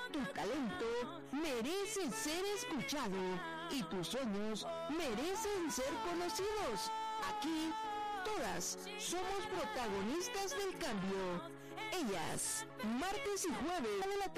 Tu talento merece ser escuchado y tus sueños merecen ser conocidos. Aquí, todas somos protagonistas del cambio. Ellas, martes y jueves de la tarde.